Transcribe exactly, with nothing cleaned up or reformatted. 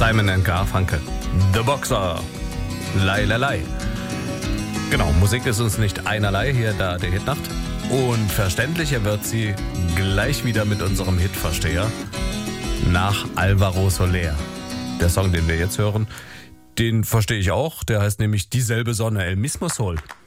Simon and Garfunkel. The Boxer. Lei, lei, lei. Genau, Musik ist uns nicht einerlei, hier da der Hitnacht. Und verständlicher wird sie gleich wieder mit unserem Hitversteher nach Alvaro Soler. Der Song, den wir jetzt hören, den verstehe ich auch. Der heißt nämlich Dieselbe Sonne, El Mismo Sol.